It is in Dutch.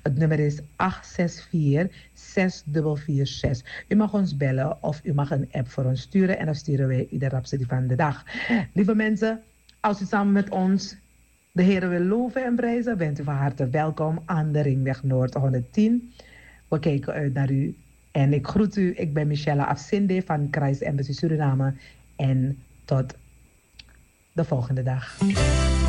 Het nummer is 864-6446. U mag ons bellen of u mag een app voor ons sturen en dan sturen wij u de Rhapsody van de dag. Lieve mensen, als u samen met ons de Heer wil loven en prijzen, bent u van harte welkom aan de Ringweg Noord 110. We kijken uit naar u en ik groet u. Ik ben Michelle Afsinde van Christ Embassy Suriname en tot de volgende dag.